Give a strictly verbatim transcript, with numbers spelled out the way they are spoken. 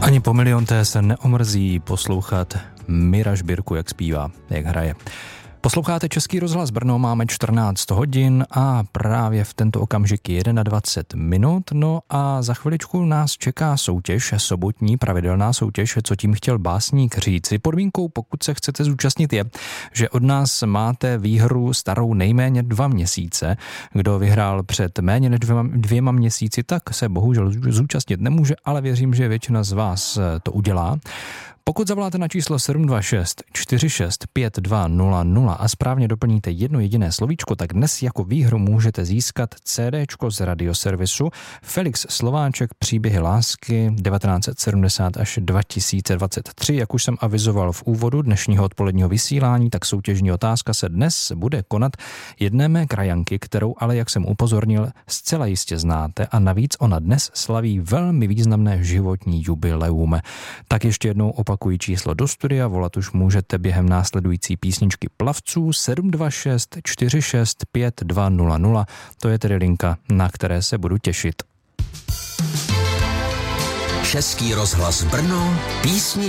Ani po milionté se neomrzí poslouchat Mira Žbírku, jak zpívá, jak hraje. Posloucháte Český rozhlas Brno, máme čtrnáct hodin a právě v tento okamžik dvacet jedna minut. No a za chviličku nás čeká soutěž, sobotní pravidelná soutěž, co tím chtěl básník říci. Podmínkou, pokud se chcete zúčastnit, je, že od nás máte výhru starou nejméně dva měsíce. Kdo vyhrál před méně než dvěma, dvěma měsíci, tak se bohužel zúčastnit nemůže, ale věřím, že většina z vás to udělá. Pokud zavoláte na číslo sedm dva šest čtyři šest pět dva nula nula a správně doplníte jedno jediné slovíčko, tak dnes jako výhru můžete získat CDčko z radioservisu Felix Slováček Příběhy lásky devatenáct set sedmdesát až dva tisíce dvacet tři. Jak už jsem avizoval v úvodu dnešního odpoledního vysílání, tak soutěžní otázka se dnes bude konat jedné mé krajanky, kterou ale, jak jsem upozornil, zcela jistě znáte a navíc ona dnes slaví velmi významné životní jubileum. Tak ještě jednou opakuju číslo do studia, volat už můžete během následující písničky Plavců sedm dva šest čtyři šest pět dva nula nula. To je tedy linka, na které se budu těšit. Český rozhlas Brno, písni